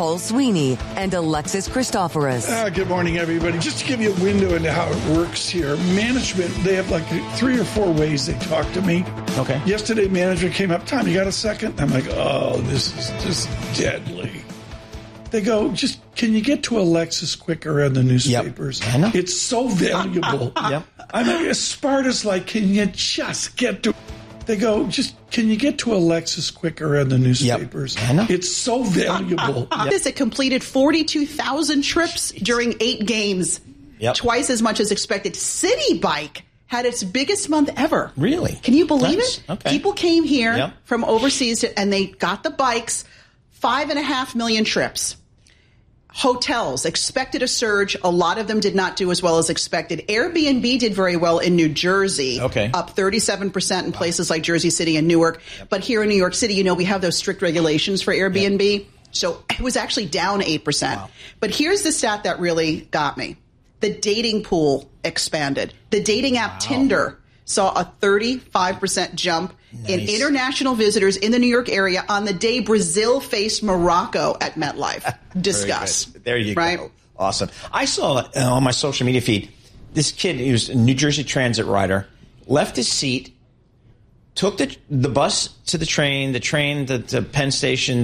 Paul Sweeney and Alexis Christoforous. Good morning, everybody. Just to give you a window into how it works here, management, they have like 3 or 4 ways they talk to me. Okay. Yesterday, management came up, Tom, you got a second? I'm like, oh, this is just deadly. They go, can you get to Alexis quicker on the newspapers? Yep. I know. It's so valuable. Yep. I'm like, Sparta's like, can you just get to... They go, can you get to Alexis quicker on the newspapers? Yep. I know. It's so valuable. It completed 42,000 trips during 8 games. Yep. Twice as much as expected. City Bike had its biggest month ever. Really? Can you believe Nice. it? Okay. People came here Yep. from overseas and they got the bikes. 5.5 million trips. Hotels expected a surge. A lot of them did not do as well as expected. Airbnb did very well in New Jersey, up 37% in places like Jersey City and Newark. Yep. But here in New York City, we have those strict regulations for Airbnb. Yep. So it was actually down 8%. Wow. But here's the stat that really got me. The dating pool expanded. The dating app Tinder saw a 35% jump in international visitors in the New York area on the day Brazil faced Morocco at MetLife. Discuss. There you go. Awesome. I saw on my social media feed, this kid, he was a New Jersey Transit rider, left his seat, took the bus to the train to Penn Station,